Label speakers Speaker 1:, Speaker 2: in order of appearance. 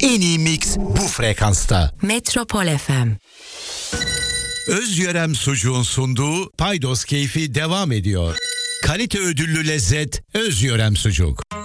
Speaker 1: En iyi mix bu frekansta.
Speaker 2: Metropol FM.
Speaker 1: Özyörem Sucuğun sunduğu Paydos Keyfi devam ediyor. Kalite ödüllü lezzet Özyörem Sucuk.